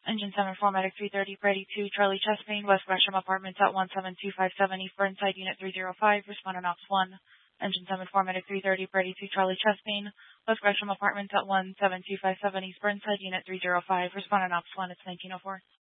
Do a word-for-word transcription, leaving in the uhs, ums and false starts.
Engine seven four Medic three thirty, Brady two, Charlie Chestpain, West Gresham Apartments at one seven two five seven, East Burnside, Unit three zero five, respondent Ops one. Engine seven four Medic three thirty, Brady two, Charlie Chestpain, West Gresham Apartments at one seven two five seven, East Burnside, Unit three zero five, respondent Ops one, it's nineteen oh four.